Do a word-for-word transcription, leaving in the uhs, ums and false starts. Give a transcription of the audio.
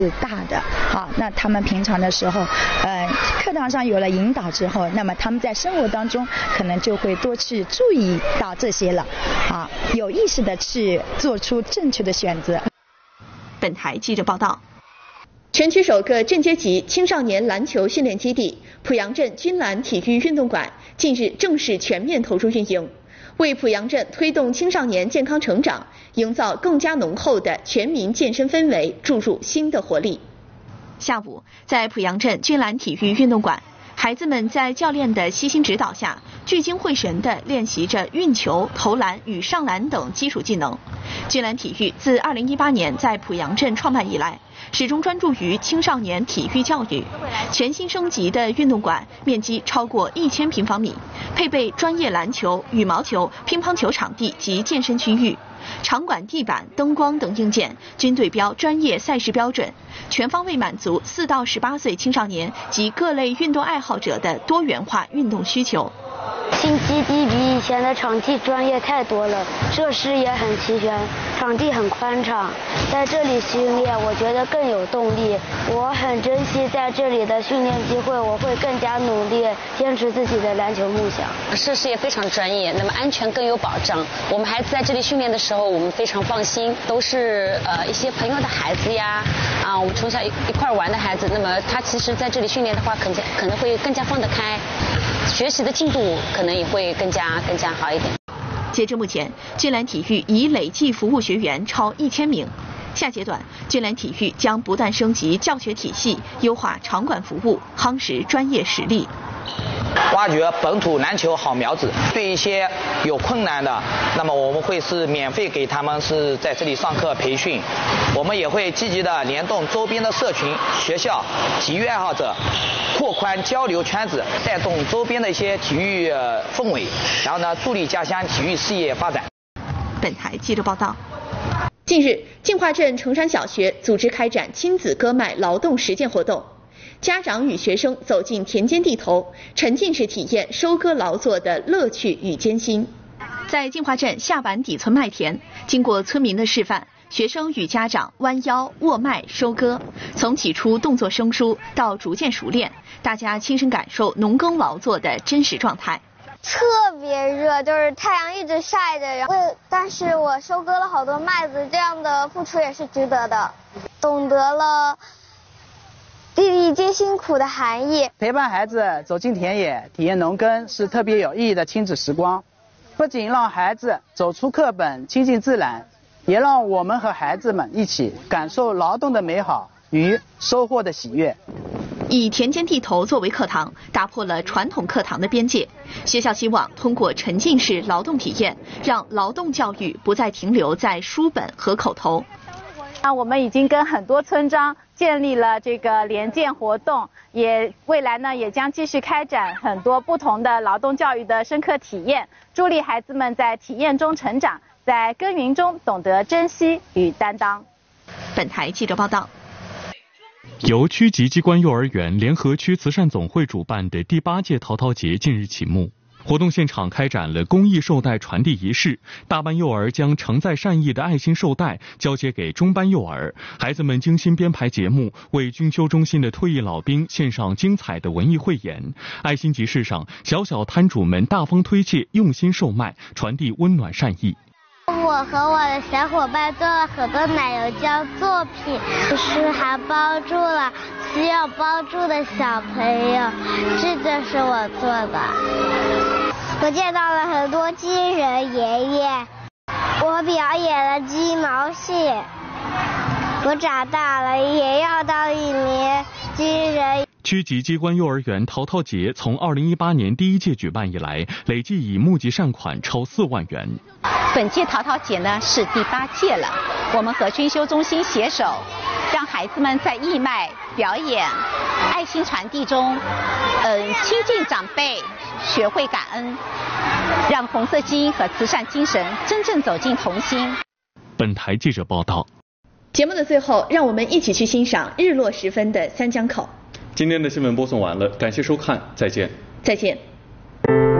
是大的，好，那他们平常的时候，呃，课堂上有了引导之后，那么他们在生活当中可能就会多去注意到这些了，啊，有意识的去做出正确的选择。 本台记者报道。全区首个镇街级青少年篮球训练基地濮阳镇军篮体育运动馆近日正式全面投入运营，为濮阳镇推动青少年健康成长，营造更加浓厚的全民健身氛围注入新的活力。下午，在濮阳镇军篮体育运动馆，孩子们在教练的悉心指导下，聚精会神地练习着运球、投篮与上篮等基础技能。军篮体育自二零一八年在濮阳镇创办以来，始终专注于青少年体育教育。全新升级的运动馆面积超过一千平方米，配备专业篮球、羽毛球、乒乓球场地及健身区域。场馆地板、灯光等硬件均对标专业赛事标准，全方位满足四到十八岁青少年及各类运动爱好者的多元化运动需求。 新基地比以前的场地专业太多了，设施也很齐全，场地很宽敞，在这里训练我觉得更有动力。我很珍惜在这里的训练机会，我会更加努力坚持自己的篮球梦想。 设施也非常专业，那么安全更有保障。我们孩子在这里训练的时候，我们非常放心，都是呃一些朋友的孩子呀，啊我们从小一一块玩的孩子，那么他其实在这里训练的话，可能可能会更加放得开，学习的进度可能也会更加更加好一点。 截至目前，军篮体育已累计服务学员超一千名。下阶段，军篮体育将不断升级教学体系，优化场馆服务，夯实专业实力。 挖掘本土篮球好苗子，对一些有困难的，那么我们会是免费给他们是在这里上课培训。我们也会积极的联动周边的社群、学校、体育爱好者，扩宽交流圈子，带动周边的一些体育氛围，然后呢，助力家乡体育事业发展。 本台记者报道。近日，净化镇城山小学组织开展亲子割麦劳动实践活动。家长与学生走进田间地头，沉浸式体验收割劳作的乐趣与艰辛。在净化镇下板底村麦田，经过村民的示范，学生与家长弯腰握麦收割，从起初动作生疏到逐渐熟练，大家亲身感受农耕劳作的真实状态。 特别热，就是太阳一直晒着，然后但是我收割了好多麦子，这样的付出也是值得的，懂得了粒粒皆辛苦的含义。 陪伴孩子走进田野，体验农耕是特别有意义的亲子时光，不仅让孩子走出课本，亲近自然，也让我们和孩子们一起感受劳动的美好与收获的喜悦。 以田间地头作为课堂，打破了传统课堂的边界。学校希望通过沉浸式劳动体验，让劳动教育不再停留在书本和口头。 那我们已经跟很多村庄建立了这个联建活动，也未来呢也将继续开展很多不同的劳动教育的深刻体验，助力孩子们在体验中成长，在耕耘中懂得珍惜与担当。 本台记者报道。 由区级机关幼儿园联合区慈善总会主办的第八届淘淘节近日启幕，活动现场开展了公益绶带传递仪式，大班幼儿将承载善意的爱心绶带交接给中班幼儿，孩子们精心编排节目，为军修中心的退役老兵献上精彩的文艺汇演。爱心集市上，小小摊主们大方推介，用心售卖，传递温暖善意。 我和我的小伙伴做了很多奶油胶作品，同时还帮助了需要帮助的小朋友，这就是我做的。我见到了很多金人爷爷，我表演了鸡毛戏。我长大了也要当一名军人。 区级机关幼儿园淘淘节从二零一八年第一届举办以来，累计已募集善款超四万元。 本届淘淘节呢是第八届了，我们和军修中心携手，让孩子们在义卖、表演、爱心传递中，嗯，亲近长辈，学会感恩，让红色基因和慈善精神真正走进童心。 本台记者报道。 节目的最后，让我们一起去欣赏日落时分的三江口。 今天的新闻播送完了，感谢收看，再见。 再见。